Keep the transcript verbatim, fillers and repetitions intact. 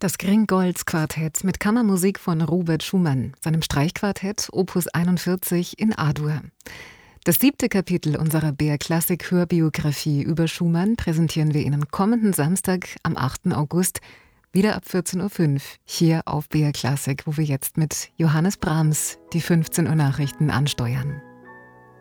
Das Gringolds-Quartett mit Kammermusik von Robert Schumann, seinem Streichquartett Opus einundvierzig in A-Dur. Das siebte Kapitel unserer B R Klassik Hörbiografie über Schumann präsentieren wir Ihnen kommenden Samstag am achten August wieder ab vierzehn Uhr fünf hier auf B R Klassik, wo wir jetzt mit Johannes Brahms die fünfzehn Uhr Nachrichten ansteuern.